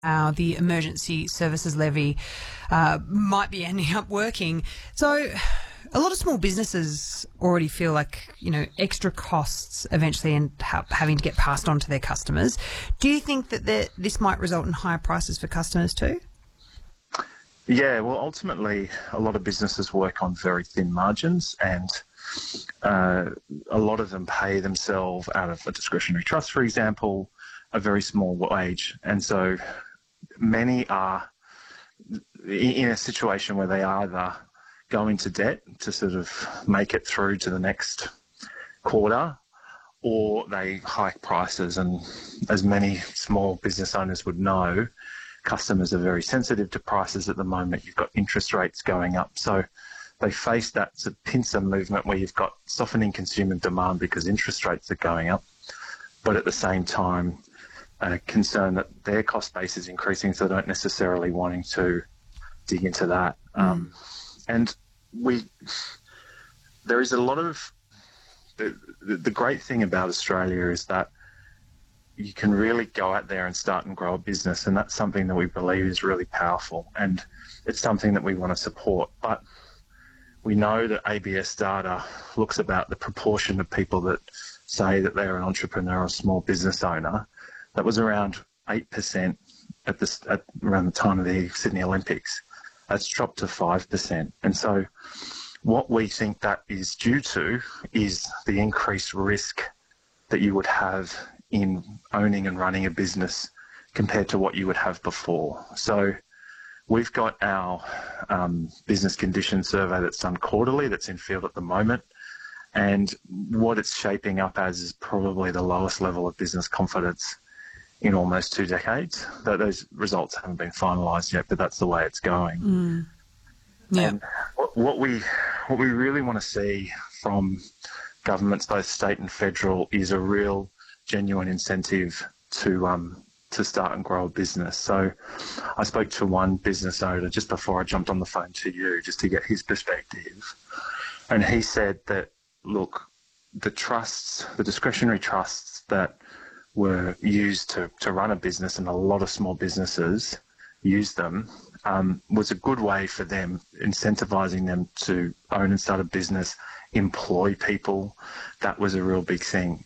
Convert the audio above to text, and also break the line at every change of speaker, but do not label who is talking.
how the emergency services levy might be ending up working. So a lot of small businesses already feel like, extra costs eventually end up having to get passed on to their customers. Do you think that this might result in higher prices for customers too?
Yeah, well, ultimately, a lot of businesses work on very thin margins, and a lot of them pay themselves out of a discretionary trust, for example, a very small wage. And so many are in a situation where they either go into debt to sort of make it through to the next quarter, or they hike prices. And as many small business owners would know, customers are very sensitive to prices at the moment. You've got interest rates going up. So they face that sort of pincer movement where you've got softening consumer demand because interest rates are going up, but at the same time, concern that their cost base is increasing, so they don't necessarily wanting to dig into that. And there is a lot of the great thing about Australia is that you can really go out there and start and grow a business, and that's something that we believe is really powerful, and it's something that we want to support. But we know that ABS data looks about the proportion of people that say that they're an entrepreneur or small business owner. That was around 8% at around the time of the Sydney Olympics. That's dropped to 5%. And so what we think that is due to is the increased risk that you would have in owning and running a business compared to what you would have before. So we've got our business condition survey that's done quarterly, that's in field at the moment. And what it's shaping up as is probably the lowest level of business confidence in almost 2 decades. Those results haven't been finalised yet, but that's the way it's going.
Yeah.
And what we really want to see from governments, both state and federal, is a real genuine incentive to start and grow a business. So I spoke to one business owner just before I jumped on the phone to you, just to get his perspective. And he said that, look, the discretionary trusts that were used to run a business, and a lot of small businesses use them, was a good way for them, incentivising them to own and start a business, employ people. That was a real big thing.